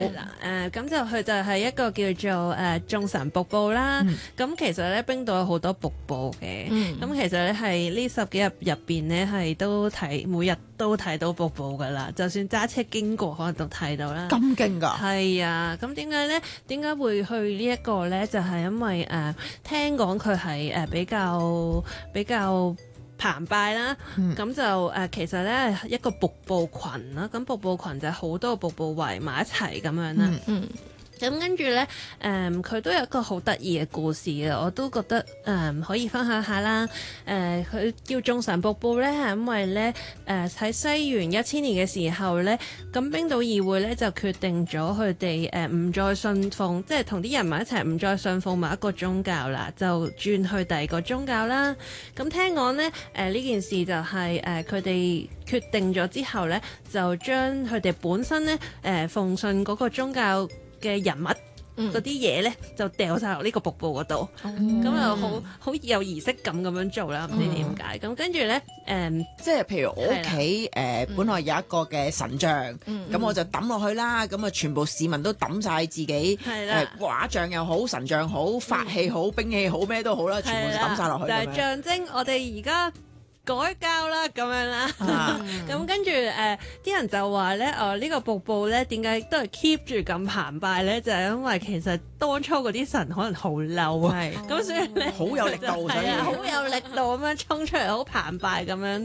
咁就佢就係一個叫做眾神瀑布啦。咁其實咧冰島有好多瀑布嘅。咁其實咧係呢10幾日入邊咧係都每日都睇到瀑布噶啦，就算揸車經過可能都睇到啦。 咁勁㗎？ 係啊，咁點解咧？點解會去呢一個咧？就係因為聽講佢係比較澎湃啦，咁就其實咧一個瀑布群啦，咁瀑布群就係好多瀑布圍埋一齊咁樣啦。咁跟住咧，佢都有一個好得意嘅故事嘅，我都覺得可以分享下啦。佢叫眾神瀑布咧，係因為咧喺西元1000年嘅時候咧，咁冰島議會咧就決定咗佢哋唔再信奉，即係同啲人民一齊唔再信奉某一個宗教啦，就轉去第二個宗教啦。咁聽講咧，呢件事就係佢哋決定咗之後咧，就將佢哋本身咧奉信嗰個宗教嘅人物嗰啲嘢咧，就掉晒落呢個瀑布嗰度，咁又好有儀式感咁樣做啦，唔知點解。咁跟住咧， 即係譬如我屋企本來有一個嘅神像，咁我就抌落去啦，咁啊全部市民都抌晒自己畫像又好、神像好、法器好、兵器好，咩都好啦，全部抌晒落去。 就係象徵我哋而家改教啦咁樣啦，咁跟住啲人就話咧，呢個瀑布咧點解都係 keep 住咁澎湃咧？就係因為其實當初嗰啲神可能好嬲啊，咁所以咧好有力度，所以好有力度咁樣衝出嚟，好澎湃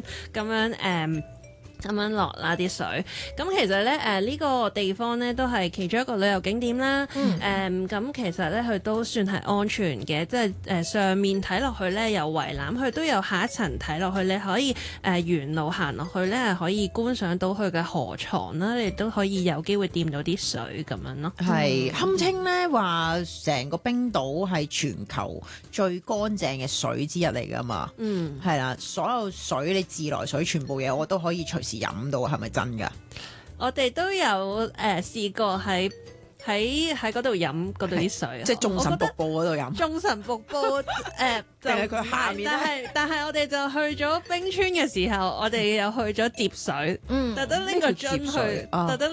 咁樣落啦啲水。咁其實咧呢個地方咧都係其中一個旅遊景點啦。咁其實咧佢都算係安全嘅，即係上面睇落去咧有圍欄，佢都有下一層睇落去，你可以沿路行落去咧係可以觀賞到佢嘅河床啦，你都可以有機會掂到啲水咁樣咯。 係堪稱咧話成個冰島係全球最乾淨嘅水之一嚟㗎嘛。係啦，所有水你自來水全部嘢我都可以隨時飲到，係咪真㗎？ 我哋都有試過喺嗰度飲嗰度啲水， 即係眾神瀑布嗰度飲。 眾神瀑布定係佢下面咧？ 但係我哋就去咗冰川嘅時候，我哋又去咗接水，特登拎個樽去，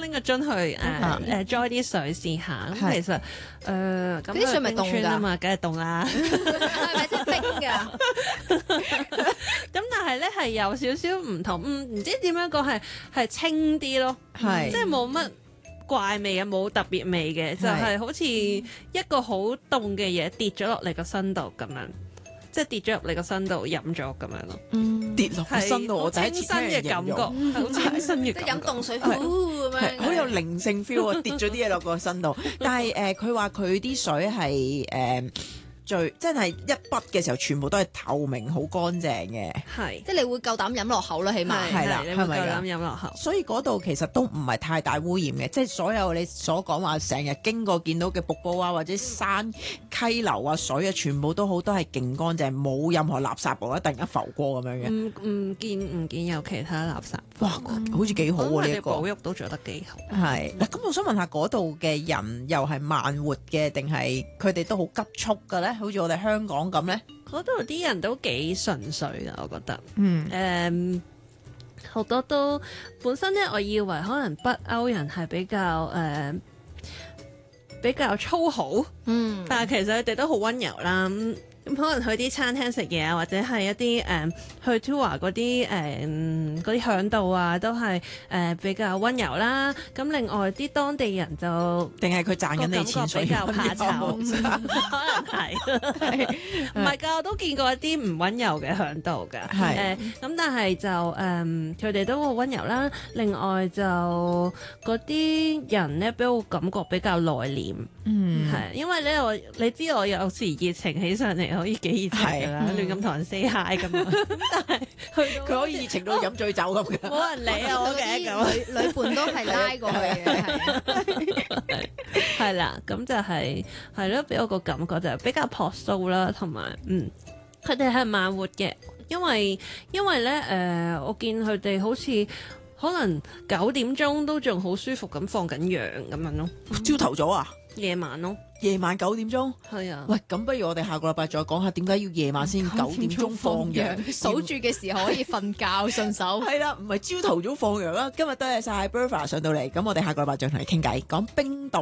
裝啲水試下。咁其實咁啲水咪凍㗎嘛，梗係凍啦。 係咪真係冰㗎？ 咁但係咧係有少少唔同，唔知點樣講係清啲咯，即係冇乜怪味啊，冇特別味嘅，就係好似一個好凍嘅嘢跌咗落你個身度咁樣，即係跌咗入你個身度飲咗咁樣咯。跌落個身度，我第一次聽人形容，好清新嘅感覺。 即係飲凍水，咁樣， 好有靈性 feel 啊！跌咗啲嘢落個身度，但係佢話佢啲水係最真係一筆嘅時候，全部都係透明、好乾淨嘅。 係， 即係你會夠膽飲落口啦，起碼係啦， 係咪夠膽飲落口？ 所以嗰度其實都唔係太大污染嘅，即係所有你所講話成日經過見到嘅瀑布啊，或者山溪流啊、水啊，全部都係勁乾淨，冇任何垃圾喎，突然間浮過咁樣嘅。 唔見有其他垃圾。 哇，好似幾好喎呢一個。 保育都做得幾好。 係嗱，咁我想問下嗰度嘅人又係慢活嘅，定係佢哋都好急促嘅咧？好似我哋香港咁咧？ 嗰度啲人都幾純粹㗎，我覺得。好多都本身咧，我以為可能北歐人係比較粗豪，但係其實佢哋都好溫柔啦。咁可能去啲餐廳食嘢啊，或者係一啲去 tour 嗰啲嚮導啊，都係比較溫柔啦。咁另外啲當地人就定係佢賺緊你錢，所以比較怕醜，可能係唔係㗎？我都見過一啲唔溫柔嘅嚮導㗎。咁但係就佢哋都好溫柔啦。另外就嗰啲人咧，俾我感覺比較內斂。係因為咧，你知我有時熱情起上嚟。可以幾熱情㗎啦，亂咁同人 say hi 咁樣，但係佢可以熱情到飲醉酒咁嘅， 冇人理我嘅咁。 女伴都係拉過去嘅， 係啦，咁就係咯，俾我個感覺就係比較樸素啦，同埋佢哋係慢活嘅，因為咧我見佢哋好似可能9點鐘都仲好舒服咁放緊羊咁樣咯。 朝頭早啊？ 夜晚咯， 夜晚9點鐘。 係啊。 喂，咁不如我哋下個禮拜再講下點解要夜晚先9點鐘放羊， 數住嘅時候可以瞓覺順手。 係啦，唔係朝頭早放羊啦。今日多謝晒 Bertha 上到嚟，咁我哋下個禮拜再同你傾偈，講冰島。